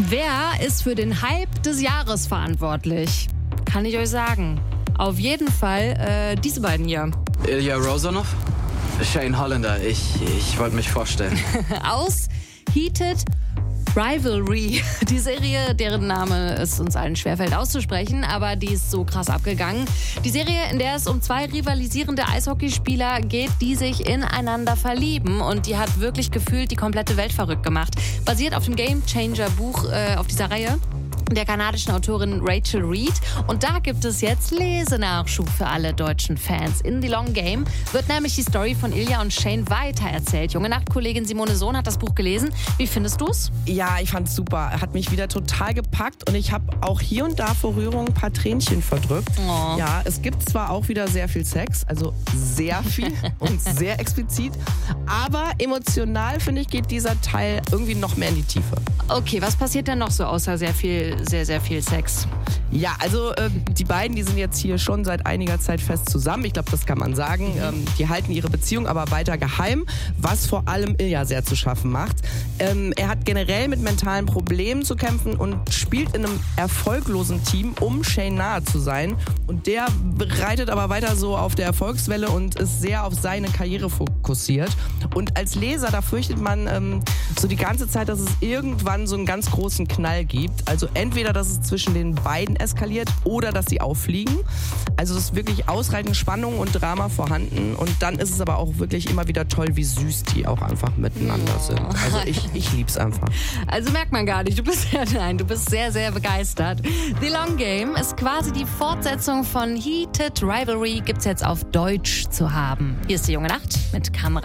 Wer ist für den Hype des Jahres verantwortlich? Kann ich euch sagen. Auf jeden Fall diese beiden hier. Ilya Rozanov, Shane Hollander. Ich wollte mich vorstellen. Aus Heated Rivalry. Die Serie, deren Name es uns allen schwerfällt auszusprechen, aber die ist so krass abgegangen. Die Serie, in der es um zwei rivalisierende Eishockeyspieler geht, die sich ineinander verlieben, und die hat wirklich gefühlt die komplette Welt verrückt gemacht. Basiert auf dem Game Changer Buch auf dieser Reihe der kanadischen Autorin Rachel Reed. Und da gibt es jetzt Lesenachschub für alle deutschen Fans. In The Long Game wird nämlich die Story von Ilya und Shane weitererzählt. Junge Nacht-Kollegin Simone Sohn hat das Buch gelesen. Wie findest du's? Ja, ich fand's super. Hat mich wieder total gepackt und ich habe auch hier und da vor Rührung ein paar Tränchen verdrückt. Oh. Ja, es gibt zwar auch wieder sehr viel Sex, also sehr viel und sehr explizit, aber emotional, finde ich, geht dieser Teil irgendwie noch mehr in die Tiefe. Okay, was passiert denn noch so außer sehr viel Sex? Ja, also die beiden, die sind jetzt hier schon seit einiger Zeit fest zusammen. Ich glaube, das kann man sagen. Die halten ihre Beziehung aber weiter geheim, was vor allem Ilya sehr zu schaffen macht. Er hat generell mit mentalen Problemen zu kämpfen und spielt in einem erfolglosen Team, um Shane nahe zu sein. Und der reitet aber weiter so auf der Erfolgswelle und ist sehr auf seine Karriere fokussiert. Und als Leser, da fürchtet man so die ganze Zeit, dass es irgendwann so einen ganz großen Knall gibt. Also entweder, dass es zwischen den beiden eskaliert oder dass sie auffliegen. Also es ist wirklich ausreichend Spannung und Drama vorhanden. Und dann ist es aber auch wirklich immer wieder toll, wie süß die auch einfach miteinander sind. Also ich lieb's einfach. Also merkt man gar nicht, du bist sehr, sehr begeistert. The Long Game ist quasi die Fortsetzung von Heated Rivalry, gibt's jetzt auf Deutsch zu haben. Hier ist die Junge Nacht mit Kamera